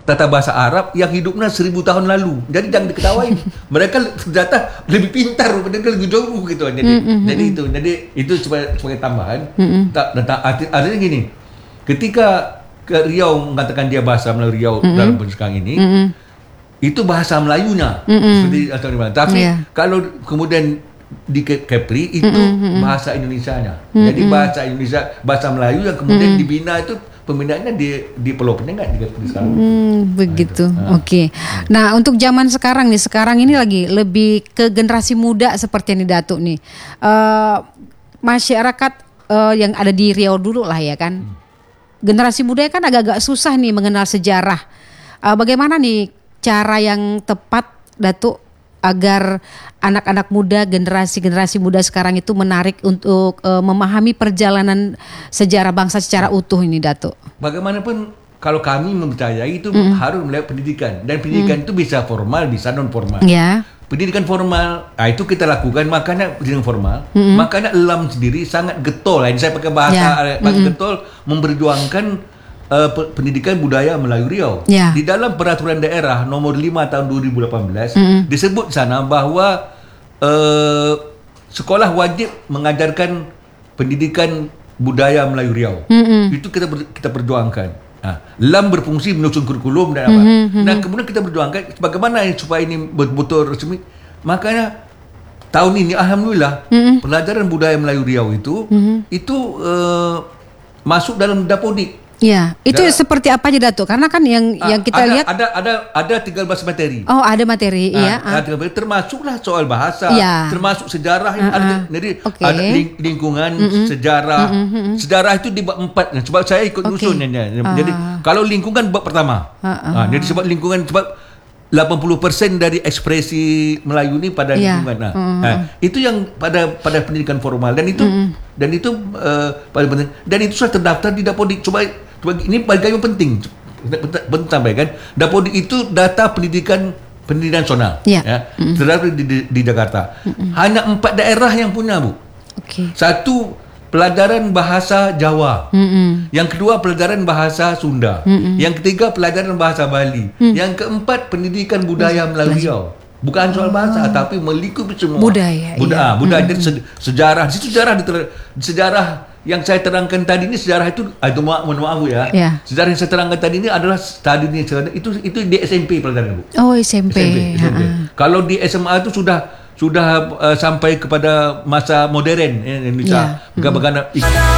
tata bahasa Arab yang hidupnya 1000 tahun lalu. Jadi jangan diketawain. Mereka ternyata lebih pintar, mereka lebih jauh gitu. Jadi itu sebagai tambahan. Artinya gini, ketika ke Riau mengatakan dia bahasa Melayu Riau dalam sekarang ini, itu bahasa Melayunya. Seperti tapi kalau kemudian di Kepri itu bahasa Indonesianya. Jadi bahasa Indonesia, bahasa Melayu yang kemudian dibina itu pembinaannya di Pulau Penyengat di sekarang. Begitu. Oke. Nah, untuk zaman sekarang ini lagi lebih ke generasi muda seperti yang Datuk nih. Masyarakat yang ada di Riau dulu lah ya kan. Generasi muda kan agak-agak susah nih mengenal sejarah. Bagaimana nih cara yang tepat Datuk agar anak-anak muda, generasi muda sekarang itu menarik untuk memahami perjalanan sejarah bangsa secara utuh ini, Datuk? Bagaimanapun kalau kami mempercayai itu harus melihat pendidikan, dan pendidikan itu bisa formal, bisa non formal. Ya. Pendidikan formal, itu kita lakukan, makanya pendidikan formal, makanya Elam sendiri sangat getol. Ini saya pakai bahasa getol, memperjuangkan pendidikan budaya Melayu Riau. Di dalam peraturan daerah nomor 5 tahun 2018 disebut sana bahwa sekolah wajib mengajarkan pendidikan budaya Melayu Riau. Itu kita perjuangkan. LAM berfungsi menyusun kurikulum dan apa. Dan kemudian kita berjuangkan bagaimana supaya ini betul-betul resmi. Makanya tahun ini alhamdulillah pelajaran budaya Melayu Riau itu masuk dalam Dapodik. Ya, itu seperti apa aja Datuk? Karena kan yang kita lihat ada 13 materi. Oh, ada materi, iya. Termasuklah soal bahasa, termasuk sejarah. Jadi ada lingkungan, sejarah. Sejarah itu di bab 4. Sebab saya ikut nyusunnya. Jadi kalau lingkungan bab pertama. Jadi sebab lingkungan sebab 80% dari ekspresi Melayu ini pada lingkungan. Itu yang pada pendidikan formal dan itu pada penting, dan itu sudah terdaftar di Dapodik. Coba ini bagian yang penting sampaikan. Dapodik itu data pendidikan nasional. Terdaftar di Jakarta. Hanya 4 daerah yang punya, Bu. Satu, pelajaran bahasa Jawa. Yang kedua, pelajaran bahasa Sunda. Yang ketiga, pelajaran bahasa Bali. Yang keempat, pendidikan budaya Melayu Riau. Bukan soal bahasa, tapi melingkupi semua budaya. Jadi sejarah. Di situ sejarah yang saya terangkan tadi ini, sejarah itu mohon maaf ya. Sejarah yang saya terangkan tadi ini adalah itu di SMP pelajaran, Bu. Oh, SMP. Kalau di SMA itu sudah sampai kepada masa modern Indonesia. Bagaimana